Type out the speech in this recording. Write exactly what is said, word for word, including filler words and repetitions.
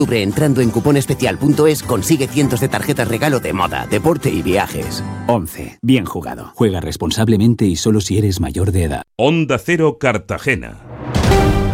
Entrando en cuponespecial punto es consigue cientos de tarjetas regalo de moda, deporte y viajes. once. Bien jugado. Juega responsablemente y solo si eres mayor de edad. Onda Cero Cartagena.